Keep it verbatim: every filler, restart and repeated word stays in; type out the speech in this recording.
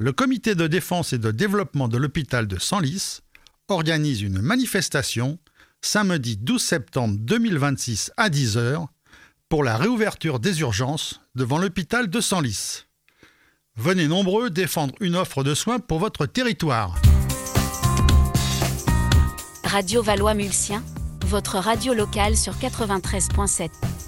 le comité de défense et de développement de l'hôpital de Senlis organise une manifestation samedi douze septembre deux mille vingt-six à dix heures pour la réouverture des urgences devant l'hôpital de Senlis. Venez nombreux défendre une offre de soins pour votre territoire. Radio Valois-Mulsien, votre radio locale sur quatre-vingt-treize virgule sept.